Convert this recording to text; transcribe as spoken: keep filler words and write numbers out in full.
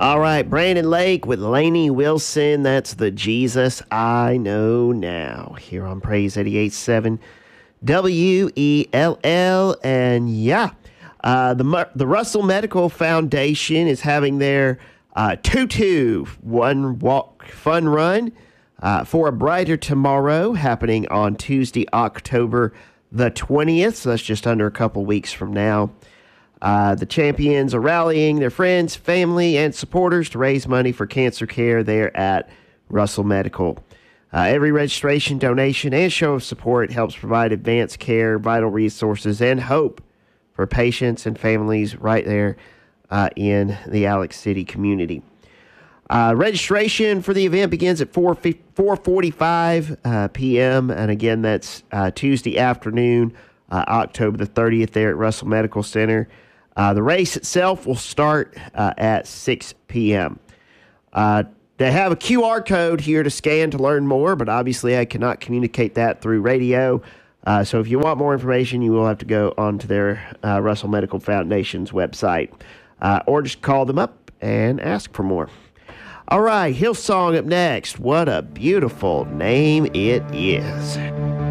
All right, Brandon Lake with Lainey Wilson. That's the Jesus I Know Now here on Praise eighty-eight point seven W E L L. And yeah, uh, the the Russell Medical Foundation is having their uh, two two One Walk Fun Run uh, for a Brighter Tomorrow happening on Tuesday, October the twentieth. So that's just under a couple weeks from now. Uh, the champions are rallying their friends, family, and supporters to raise money for cancer care there at Russell Medical. Uh, every registration, donation, and show of support helps provide advanced care, vital resources, and hope for patients and families right there uh, in the Alex City community. Uh, registration for the event begins at four forty-five uh, p.m. And again, that's uh, Tuesday afternoon, uh, October the thirtieth there at Russell Medical Center. Uh, the race itself will start uh, at six p.m. Uh, they have a Q R code here to scan to learn more, but obviously I cannot communicate that through radio. Uh, so if you want more information, you will have to go onto their uh, Russell Medical Foundation's website uh, or just call them up and ask for more. All right, Hillsong up next. What a beautiful name it is.